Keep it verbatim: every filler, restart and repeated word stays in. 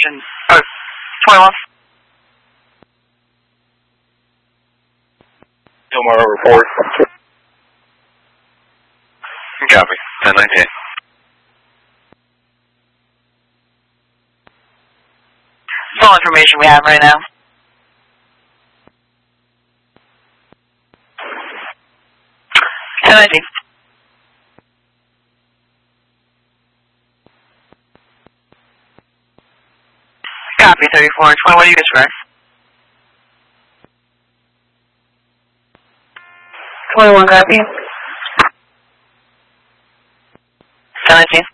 information. Oh, twenty-one. Gilmore, report. Copy. ten nineteen. That's all information we have right now. ten nineteen. Copy, thirty-four. twenty-one, you guys correct? twenty-one, copy. ten nineteen.